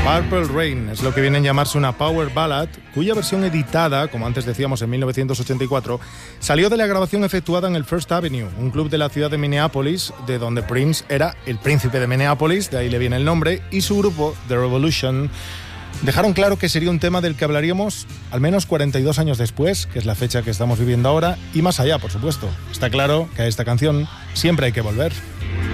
Purple Rain es lo que viene a llamarse una power ballad, cuya versión editada, como antes decíamos, en 1984, salió de la grabación efectuada en el First Avenue, un club de la ciudad de Minneapolis, de donde Prince era el príncipe de Minneapolis, de ahí le viene el nombre, y su grupo, The Revolution, dejaron claro que sería un tema del que hablaríamos al menos 42 años después, que es la fecha que estamos viviendo ahora, y más allá, por supuesto. Está claro que a esta canción siempre hay que volver.